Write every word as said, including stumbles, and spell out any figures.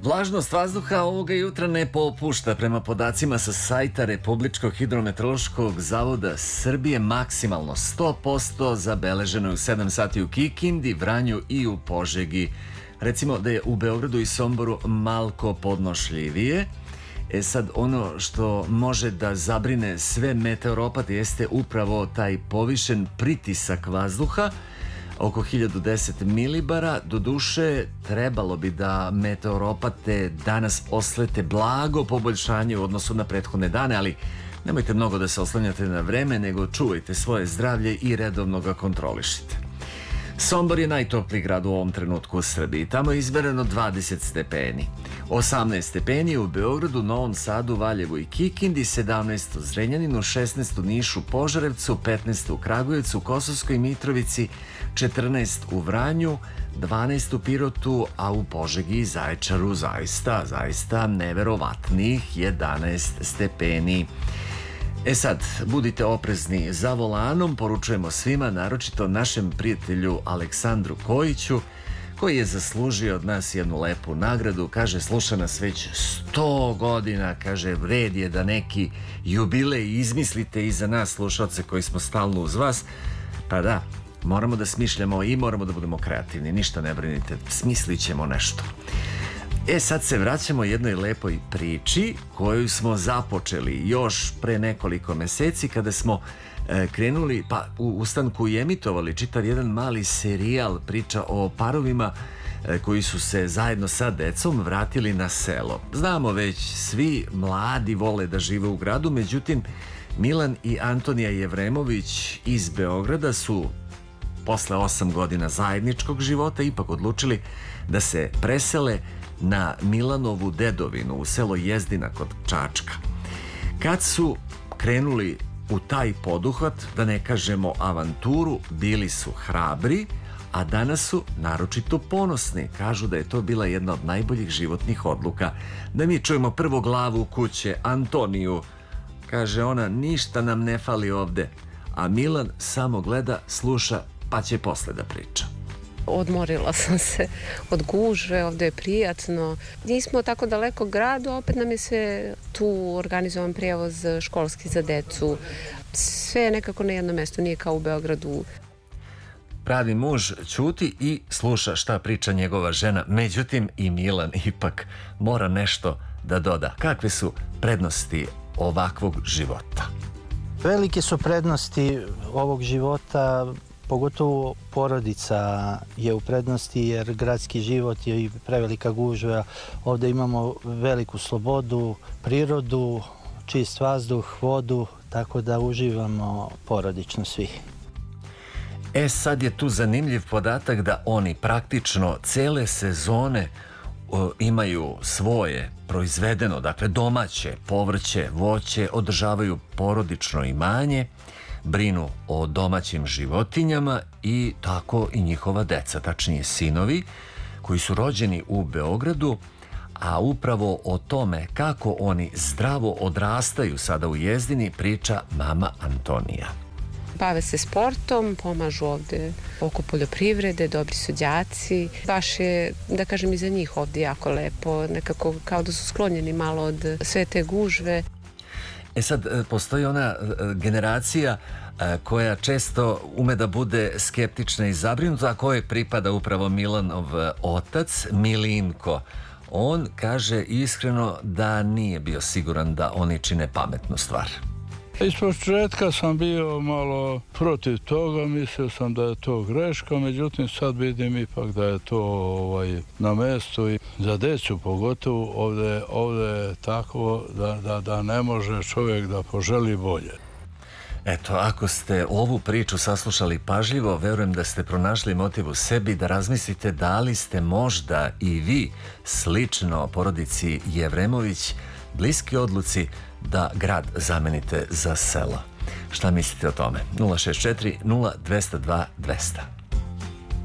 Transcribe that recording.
Vlažnost vazduha ovoga jutra ne popušta. Prema podacima sa sajta Republičkog hidrometeorološkog zavoda Srbije, maksimalno sto posto zabeleženo je u sedam sati u Kikindi, Vranju i u Požegi. Recimo da je u Beogradu i Somboru malko podnošljivije. E sad, ono što može da zabrine sve meteoropate jeste upravo taj povišen pritisak vazduha, oko hiljadu deset milibara. Doduše, trebalo bi da meteoropate danas oslete blago poboljšanje u odnosu na prethodne dane, ali nemojte mnogo da se oslanjate na vreme, nego čuvajte svoje zdravlje i redovno ga kontrolišite. Sombor je najtopliji grad u ovom trenutku u Srbiji. Tamo je izmereno dvadeset stepeni. osamnaest stepeni u Beogradu, Novom Sadu, Valjevu i Kikindi, sedamnaest u Zrenjaninu, šesnaest u Nišu, Požarevcu, petnaest u Kragujevcu, Kosovskoj Mitrovici, četrnaest u Vranju, dvanaest u Pirotu, a u Požegi i Zaječaru zaista, zaista neverovatnih jedanaest stepeni. E sad, budite oprezni za volanom, poručujemo svima, naročito našem prijatelju Aleksandru Kojiću, koji je zaslužio od nas jednu lepu nagradu. Kaže, sluša nas već sto godina, kaže, red je da neki jubilej izmislite i za nas slušalce koji smo stalno uz vas. Pa da, moramo da smišljamo i moramo da budemo kreativni, ništa ne brinite, smislit ćemo nešto. E sad se vraćamo jednoj lepoj priči koju smo započeli još pre nekoliko meseci kada smo e, krenuli, pa u ustanku i emitovali čitav jedan mali serijal, priča o parovima e, koji su se zajedno sa decom vratili na selo. Znamo već, svi mladi vole da žive u gradu, međutim Milan i Antonija Jevremović iz Beograda su posle osam godina zajedničkog života ipak odlučili da se presele na Milanovu dedovinu u selo Jezdina kod Čačka. Kad su krenuli u taj poduhvat, da ne kažemo avanturu, bili su hrabri, a danas su naročito ponosni. Kažu da je to bila jedna od najboljih životnih odluka. Da mi čujemo prvo glavu kuće, Antoniju. Kaže ona, ništa nam ne fali ovde. A Milan samo gleda, sluša, pa će posle da priča. Odmorila sam se od gužve, ovdje je prijatno. Nismo tako daleko gradu, opet nam je sve tu organizovan prijevoz školski za decu. Sve je nekako na jednom mjestu, nije kao u Beogradu. Pravi muž ćuti i sluša šta priča njegova žena. Međutim, i Milan ipak mora nešto da doda. Kakve su prednosti ovakvog života? Velike su prednosti ovog života, pogotovo porodica je u prednosti jer gradski život je i prevelika gužva. Ovdje imamo veliku slobodu, prirodu, čist vazduh, vodu, tako da uživamo porodično svi. E sad je tu zanimljiv podatak da oni praktično cele sezone o, imaju svoje proizvedeno, dakle domaće povrće, voće, održavaju porodično imanje, brinu o domaćim životinjama i tako i njihova deca, tačnije sinovi, koji su rođeni u Beogradu, a upravo o tome kako oni zdravo odrastaju sada u Jezdini priča mama Antonija. Bave se sportom, pomažu ovdje oko poljoprivrede, dobri su đaci. Baš je, da kažem, i za njih ovdje jako lepo, nekako kao da su sklonjeni malo od sve te gužve. E sad, postoji ona generacija koja često ume da bude skeptična i zabrinuta, a kojoj pripada upravo Milanov otac, Milinko. On kaže iskreno da nije bio siguran da oni čine pametnu stvar. Iz početka sam bio malo protiv toga, mislio sam da je to greška, međutim sad vidim ipak da je to ovaj, na mestu i za decu pogotovo ovdje, ovdje je tako da, da, da ne može čovjek da poželi bolje. Eto, ako ste ovu priču saslušali pažljivo, verujem da ste pronašli motiv u sebi da razmislite da li ste možda i vi slično porodici Jevremović bliski odluci da grad zamenite za selo. Šta mislite o tome? nula šest četiri nula dva nula dva dvesta.